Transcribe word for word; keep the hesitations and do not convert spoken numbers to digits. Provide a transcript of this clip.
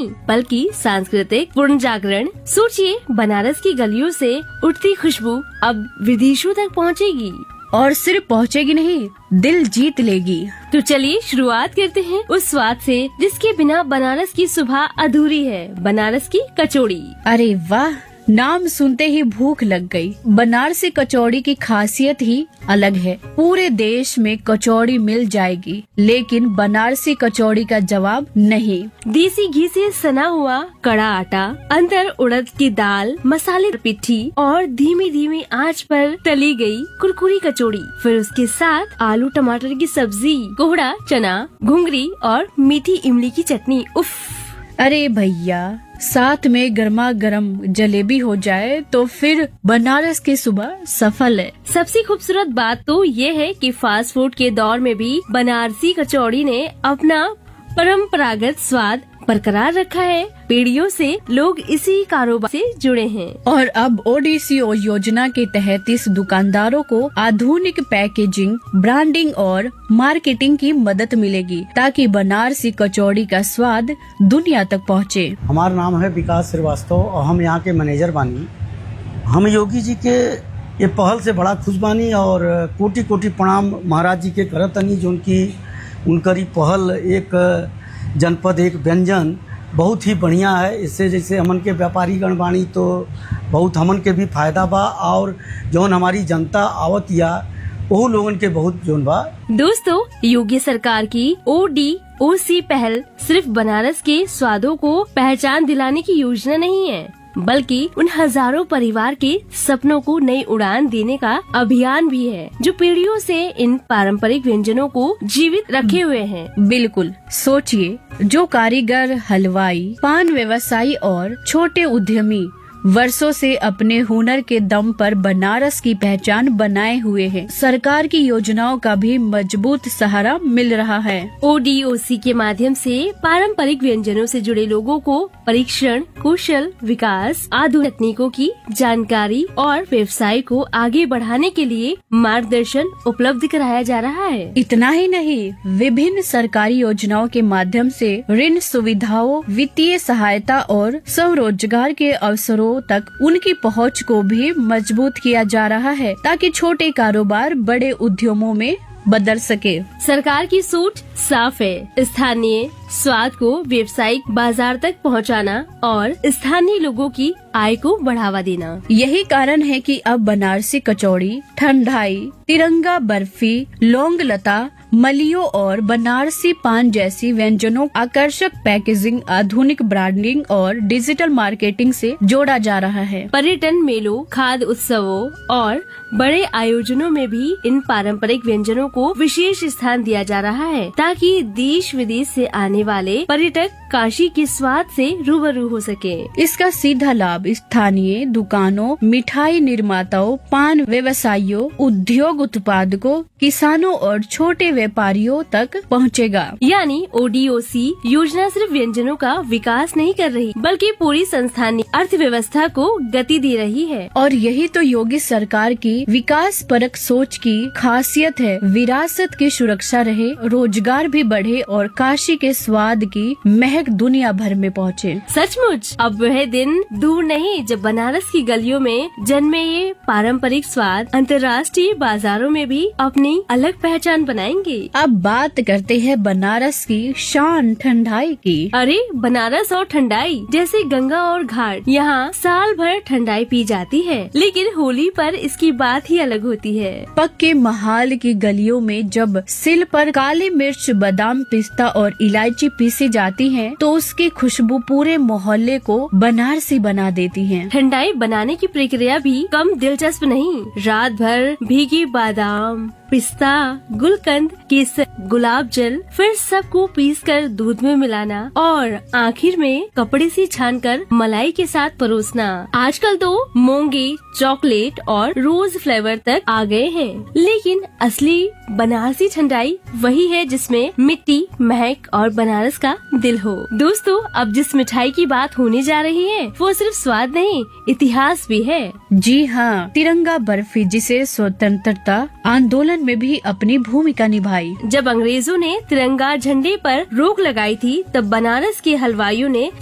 नहीं बल्कि सांस्कृतिक पुनर्जागरण। सोचिए, बनारस की गलियों से उठती खुशबू अब विदेशों तक पहुंचेगी। और सिर्फ पहुंचेगी नहीं, दिल जीत लेगी। तो चलिए शुरुआत करते हैं उस स्वाद से जिसके बिना बनारस की सुबह अधूरी है, बनारस की कचौड़ी। अरे वाह, नाम सुनते ही भूख लग गई। बनारसी कचौड़ी की खासियत ही अलग है। पूरे देश में कचौड़ी मिल जाएगी, लेकिन बनारसी कचौड़ी का जवाब नहीं। देसी घी से सना हुआ कड़ा आटा, अंदर उड़द की दाल, मसाले पिट्ठी और धीमी धीमी आंच पर तली गई कुरकुरी कचौड़ी। फिर उसके साथ आलू टमाटर की सब्जी, कोहड़ा चना, घुंगरी और मीठी इमली की चटनी। उफ! अरे भैया, साथ में गर्मा गर्म जलेबी हो जाए तो फिर बनारस की सुबह सफल है। सबसे खूबसूरत बात तो ये है कि फास्ट फूड के दौर में भी बनारसी कचौड़ी ने अपना परंपरागत स्वाद बरकरार रखा है। पीढ़ियों से लोग इसी कारोबार से जुड़े हैं। और अब ओडीसी योजना के तहत इस दुकानदारों को आधुनिक पैकेजिंग, ब्रांडिंग और मार्केटिंग की मदद मिलेगी ताकि बनारसी कचौड़ी का स्वाद दुनिया तक पहुंचे। हमारा नाम है विकास श्रीवास्तव और हम यहाँ के मैनेजर बानी। हम योगी जी के ये पहल से बड़ा खुश बानी और कोटि कोटि प्रणाम महाराज जी के करतनी, जो उनकी उनकरी पहल एक जनपद एक व्यंजन बहुत ही बढ़िया है। इससे जैसे हमन के व्यापारी गण बाणी तो बहुत हमन के भी फायदा बा और जौन हमारी जनता आवत या वो लोगन के बहुत जोन बा। दोस्तों, योगी सरकार की ओ डी ओ सी पहल सिर्फ बनारस के स्वादों को पहचान दिलाने की योजना नहीं है, बल्कि उन हजारों परिवार के सपनों को नई उड़ान देने का अभियान भी है जो पीढ़ियों से इन पारंपरिक व्यंजनों को जीवित रखे हुए हैं। बिल्कुल, सोचिए, जो कारीगर, हलवाई, पान व्यवसायी और छोटे उद्यमी वर्षों से अपने हुनर के दम पर बनारस की पहचान बनाए हुए हैं, सरकार की योजनाओं का भी मजबूत सहारा मिल रहा है। ओ डी ओ सी के माध्यम से पारंपरिक व्यंजनों से जुड़े लोगों को परीक्षण, कौशल विकास, आधुनिक तकनीकों की जानकारी और व्यवसाय को आगे बढ़ाने के लिए मार्गदर्शन उपलब्ध कराया जा रहा है। इतना ही नहीं, विभिन्न सरकारी योजनाओं के माध्यम से ऋण सुविधाओं, वित्तीय सहायता और स्वरोजगार के अवसरों तक उनकी पहुंच को भी मजबूत किया जा रहा है ताकि छोटे कारोबार बड़े उद्यमों में बदल सके। सरकार की सोच साफ है, स्थानीय स्वाद को व्यावसायिक बाजार तक पहुंचाना और स्थानीय लोगों की आय को बढ़ावा देना। यही कारण है कि अब बनारसी कचौड़ी, ठंडाई, तिरंगा बर्फी, लौंग लता, मलियो और बनारसी पान जैसी व्यंजनों आकर्षक पैकेजिंग, आधुनिक ब्रांडिंग और डिजिटल मार्केटिंग से जोड़ा जा रहा है। पर्यटन मेलों, खाद्य उत्सवों और बड़े आयोजनों में भी इन पारंपरिक व्यंजनों को विशेष स्थान दिया जा रहा है ताकि देश विदेश से आने वाले पर्यटक काशी के स्वाद से रूबरू हो सके। इसका सीधा लाभ स्थानीय दुकानों, मिठाई निर्माताओं, पान व्यवसायियों, उद्योग उत्पादकों, किसानों और छोटे व्यापारियों तक पहुंचेगा। यानी ओ डी ओ सी योजना सिर्फ व्यंजनों का विकास नहीं कर रही बल्कि पूरी संस्थानीय अर्थव्यवस्था को गति दे रही है। और यही तो योगी सरकार की विकास परक सोच की खासियत है। विरासत की सुरक्षा रहे, रोजगार भी बढ़े और काशी के स्वाद की महक दुनिया भर में पहुँचे। सचमुच अब वह दिन दूर नहीं जब बनारस की गलियों में जन्मे ये पारंपरिक स्वाद अंतर्राष्ट्रीय बाजारों में भी अपनी अलग पहचान बनाएंगे। अब बात करते हैं बनारस की शान ठंडाई की। अरे बनारस और ठंडाई जैसे गंगा और घाट, यहाँ साल भर ठंडाई पी जाती है, लेकिन होली पर इसकी बात ही अलग होती है। पक्के महाल की गलियों में जब सिल पर काली मिर्च, बादाम, पिस्ता और इलायची पीसी जाती है तो उसकी खुशबू पूरे मोहल्ले को बनारसी बना देती है। ठंडाई बनाने की प्रक्रिया भी कम दिलचस्प नहीं। रात भर भीगी बादाम, पिस्ता, गुलकंद, केसर, गुलाब जल, फिर सबको पीसकर दूध में मिलाना और आखिर में कपड़े से छानकर मलाई के साथ परोसना। आजकल तो मोंगे, चॉकलेट और रोज फ्लेवर तक आ गए हैं, लेकिन असली बनारसी ठंडाई वही है जिसमें मिट्टी, महक और बनारस का दिल हो। दोस्तों, अब जिस मिठाई की बात होने जा रही है वो सिर्फ स्वाद नहीं, इतिहास भी है। जी हाँ, तिरंगा बर्फी, जिसे स्वतंत्रता आंदोलन में भी अपनी भूमिका निभाई। जब अंग्रेजों ने तिरंगा झंडे पर रोक लगाई थी तब बनारस के हलवाइयों ने